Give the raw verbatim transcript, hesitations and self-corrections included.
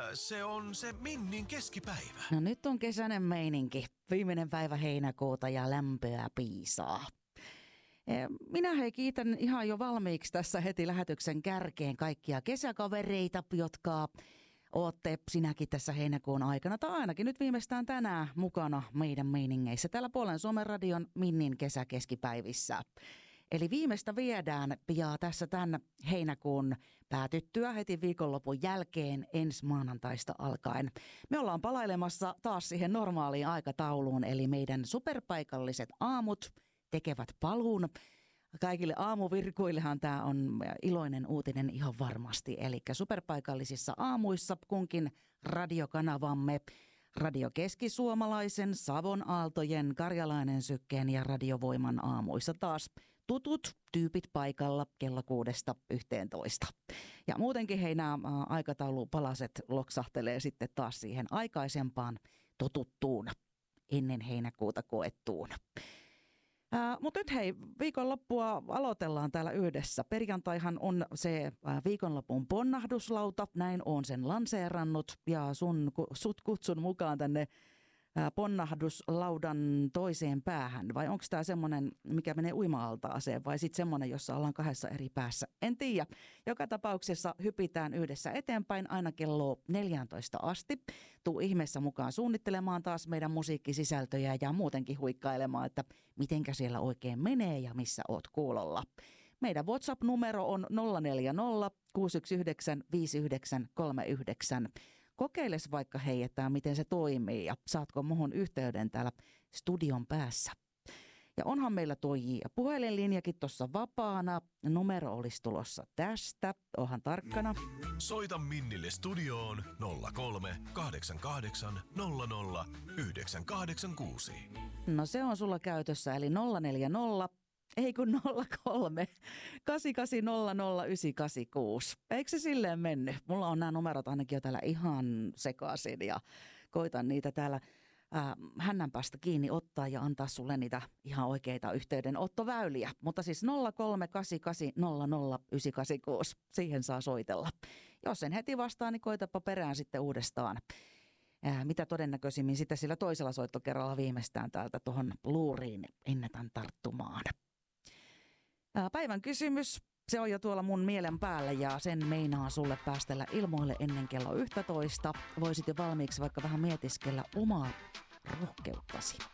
se on se Minnin keskipäivä. No nyt on kesäinen meininki. Viimeinen päivä heinäkuuta ja lämpöä piisaa. Minä hei kiitän ihan jo valmiiksi tässä heti lähetyksen kärkeen kaikkia kesäkavereita, jotka ootte sinäkin tässä heinäkuun aikana, tai ainakin nyt viimeistään tänään mukana meidän meiningeissä täällä Puolen Suomen radion Minnin kesäkeskipäivissä. Eli viimeistä viedään ja tässä tämän heinäkuun päätyttyä heti viikonlopun jälkeen ensi maanantaista alkaen. Me ollaan palailemassa taas siihen normaaliin aikatauluun, eli meidän superpaikalliset aamut tekevät paluun. Kaikille aamuvirkuillehan tämä on iloinen uutinen ihan varmasti. Eli superpaikallisissa aamuissa kunkin radiokanavamme Radio Keski-Suomalaisen, Savon Aaltojen, Karjalainen Sykkeen ja Radiovoiman aamuissa taas tutut tyypit paikalla kello kuudesta yhteentoista. Ja muutenkin hei nämä aikataulupalaset loksahtelee sitten taas siihen aikaisempaan totuttuun ennen heinäkuuta koettuun. Ää, mutta nyt hei, viikonloppua aloitellaan täällä yhdessä. Perjantaihan on se ää, viikonlopun ponnahduslauta, näin on sen lanseerannut ja sun, sut kutsun mukaan tänne ää, ponnahduslaudan toiseen päähän. Vai onko tämä semmoinen, mikä menee uima-altaaseen vai sitten semmoinen, jossa ollaan kahdessa eri päässä? En tiedä. Joka tapauksessa hypitään yhdessä eteenpäin aina kello neljätoista asti. Tuu ihmeessä mukaan suunnittelemaan taas meidän musiikkisisältöjä ja muutenkin huikkailemaan, että mitenkä siellä oikein menee ja missä oot kuulolla. Meidän WhatsApp-numero on nolla neljä nolla kuusi yksi yhdeksän viisi yhdeksän kolme yhdeksän. Kokeiles vaikka hei, että miten se toimii ja saatko muhun yhteyden täällä studion päässä. Ja onhan meillä toi puhelinlinjakin tuossa vapaana. Numero olisi tulossa tästä. Ohan tarkkana. Soita Minnille studioon nolla kolme kahdeksan kahdeksan nolla nolla yhdeksän kahdeksan kuusi. No se on sulla käytössä, eli nolla neljä nolla, ei kun nolla kolme kahdeksan kahdeksan nolla nolla yhdeksän kahdeksan kuusi. Eikö se silleen mennyt? Mulla on nämä numerot ainakin jo täällä ihan sekaisin ja koitan niitä täällä Äh, hännänpäästä kiinni ottaa ja antaa sulle niitä ihan oikeita yhteydenottoväyliä. Mutta siis nolla kolme kahdeksan kahdeksan nolla nolla yhdeksän kahdeksan kuusi, siihen saa soitella. Jos en heti vastaa, niin koitapa perään sitten uudestaan. Äh, mitä todennäköisimmin sitten sillä toisella soittokerralla viimeistään täältä tuohon luuriin ennätän tarttumaan. Äh, päivän kysymys. Se on jo tuolla mun mielen päällä ja sen meinaa sulle päästellä ilmoille ennen kello yksitoista. Voisit jo valmiiksi vaikka vähän mietiskellä omaa rohkeuttasi.